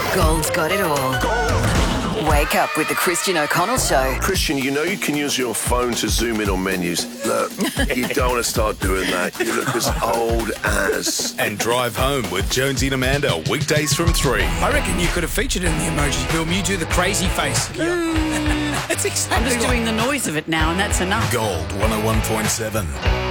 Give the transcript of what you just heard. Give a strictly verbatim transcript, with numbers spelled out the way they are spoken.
Gold's got it all. Wake up with the Christian O'Connell Show. Christian, you know you can use your phone to zoom in on menus. Look, you don't want to start doing that. You look as old as... And Drive Home with Jonesy and Amanda, weekdays from three. I reckon you could have featured in the emoji film. You do the crazy face. That's exactly I'm just like- doing the noise of it now, and that's enough. Gold one oh one point seven.